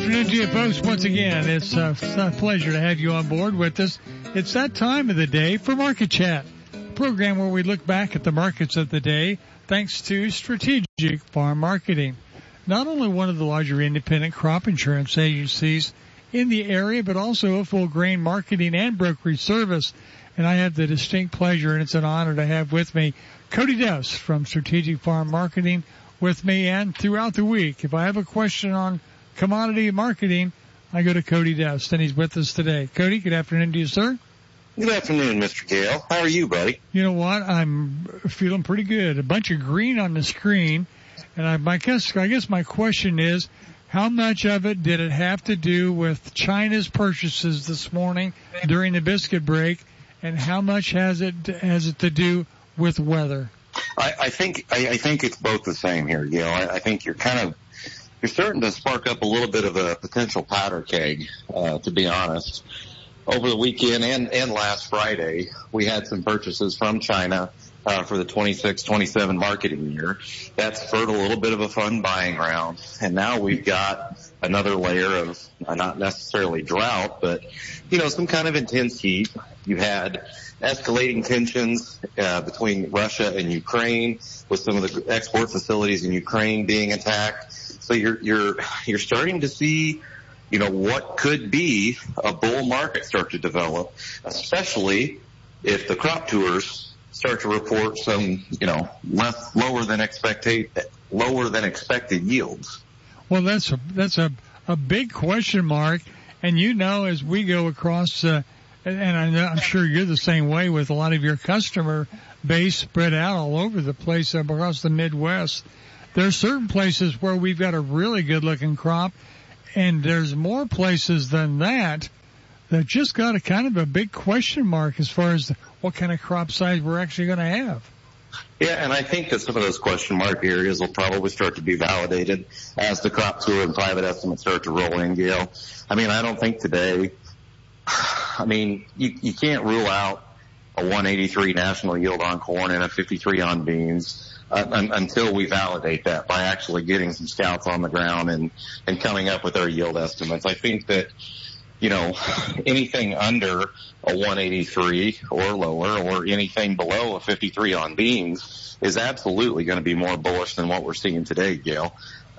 afternoon to you folks once again. It's a pleasure to have you on board with us. It's that time of the day for Market Chat, a program where we look back at the markets of the day thanks to Strategic Farm Marketing. Not only one of the larger independent crop insurance agencies in the area, but also a full grain marketing and brokerage service. And I have the distinct pleasure, and it's an honor to have with me Cody Dust from Strategic Farm Marketing with me. And throughout the week, if I have a question on commodity marketing, I go to Cody Dust, and he's with us today. Cody, good afternoon to you, sir. Good afternoon, Mr. Gale. How are you, buddy? You know what? I'm feeling pretty good. A bunch of green on the screen. And I guess my question is, how much of it did it have to do with China's purchases this morning during the biscuit break, and how much has it to do with weather? I think it's both the same here, Gale. I think you're starting to spark up a little bit of a potential powder keg, to be honest. Over the weekend and last Friday, we had some purchases from China for the 26-27 marketing year. That spurred a little bit of a fun buying round. And now we've got another layer of not necessarily drought, but, some kind of intense heat. You had escalating tensions between Russia and Ukraine, with some of the export facilities in Ukraine being attacked. So you're starting to see, what could be a bull market start to develop, especially if the crop tours start to report some, lower than expected yields. Well, that's a big question mark. And as we go across, and I'm sure you're the same way with a lot of your customer base spread out all over the place across the Midwest, there are certain places where we've got a really good looking crop, and there's more places than that just got a kind of a big question mark as far as what kind of crop size we're actually going to have. Yeah, and I think that some of those question mark areas will probably start to be validated as the crop tour and private estimates start to roll in, Gale. I don't think today, you can't rule out a 183 national yield on corn and a 53 on beans until we validate that by actually getting some scouts on the ground and coming up with our yield estimates. I think that, anything under a 183 or lower, or anything below a 53 on beans is absolutely going to be more bullish than what we're seeing today, Gale.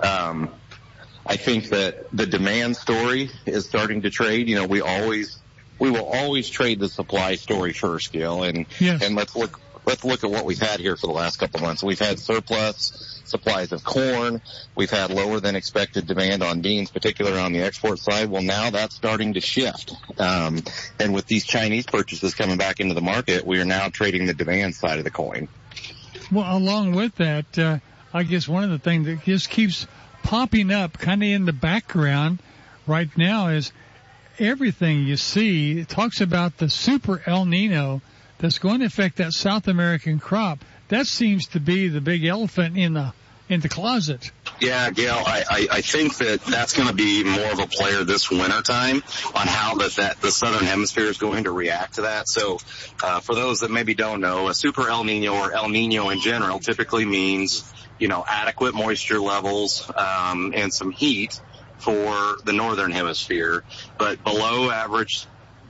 I think that the demand story is starting to trade. We will always trade the supply story first, Gale, and let's look at what we've had here for the last couple of months. We've had surplus supplies of corn. We've had lower than expected demand on beans, particularly on the export side. Well, now that's starting to shift. And with these Chinese purchases coming back into the market, we are now trading the demand side of the coin. Well, along with that, I guess one of the things that just keeps popping up kind of in the background right now is everything you see. It talks about the super El Nino that's going to affect that South American crop. That seems to be the big elephant in the closet. Yeah, Gale, I think that's going to be more of a player this wintertime on how the Southern Hemisphere is going to react to that. So for those that maybe don't know, a super El Nino or El Nino in general typically means, adequate moisture levels and some heat for the Northern Hemisphere, but below average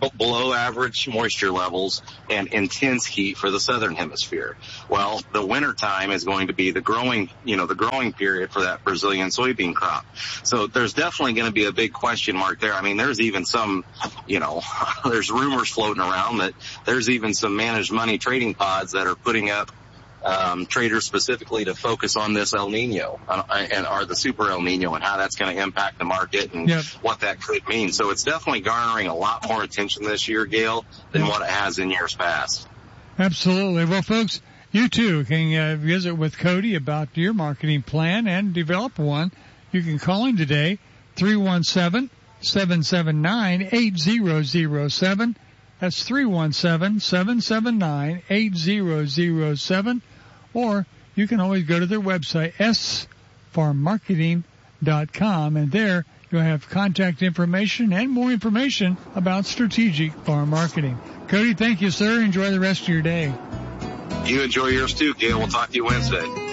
moisture levels and intense heat for the Southern Hemisphere. Well, the winter time is going to be the growing period for that Brazilian soybean crop. So there's definitely going to be a big question mark there. There's even some, there's rumors floating around that there's even some managed money trading pods that are putting up traders specifically to focus on this El Nino or the super El Nino and how that's going to impact the market and what that could mean. So it's definitely garnering a lot more attention this year, Gale, than what it has in years past. Absolutely. Well, folks, you too can visit with Cody about your marketing plan and develop one. You can call him today, 317-779-8007. That's 317-779-8007. Or you can always go to their website, sfarmmarketing.com, and there you'll have contact information and more information about Strategic Farm Marketing. Cody, thank you, sir. Enjoy the rest of your day. You enjoy yours too, Gale. We'll talk to you Wednesday.